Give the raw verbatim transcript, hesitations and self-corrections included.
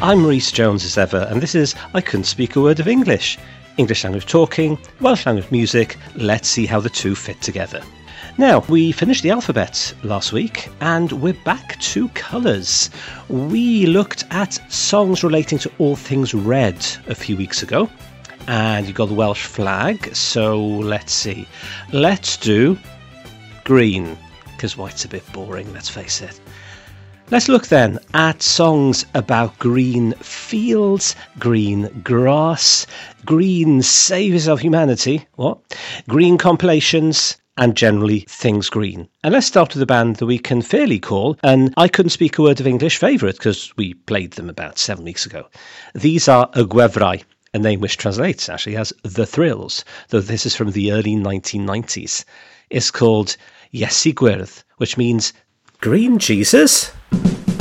I'm Rhys Jones as ever, and this is I Couldn't Speak a Word of English. English language talking, Welsh language music, let's see how the two fit together. Now, we finished the alphabet last week, and we're back to colours. We looked at songs relating to all things red a few weeks ago, and you got the Welsh flag, so let's see. Let's do green, because white's a bit boring, let's face it. Let's look then at songs about green fields, green grass, green saviours of humanity, what? Green compilations, and generally things green. And let's start with a band that we can fairly call an I Couldn't Speak a Word of English favourite, because we played them about seven weeks ago. These are Y Gwevrau, a name which translates actually as The Thrills, though this is from the early nineteen nineties. It's called Iesu Gwyrdd, which means Green Jesus.